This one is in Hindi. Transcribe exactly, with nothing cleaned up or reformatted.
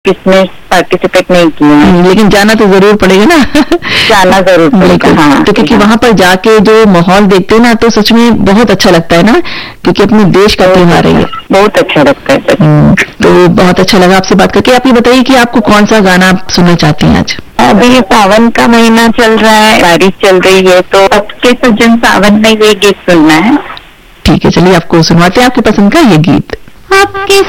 इसमें पार्टिसिपेट नहीं किए हैं। लेकिन जाना तो जरूर पड़ेगा ना। जाना जरूर पड़ेगा, हाँ। तो क्योंकि वहाँ पर जाके जो माहौल देखते हैं ना तो सच में बहुत अच्छा लगता है ना, क्योंकि अपने देश का त्योहार है ये। बहुत अच्छा लगता है। तो बहुत अच्छा लगा आपसे बात करके। आप ये बताइए कि आपको कौन सा गाना आप सुनना चाहती हैं आज? अभी सावन का महीना चल रहा है, बारिश चल रही है, तो सबके सज्जन सावन में ये गीत सुनना है। ठीक है, चलिए आपको सुनवाते हैं आपकी पसंद का ये गीत। आपके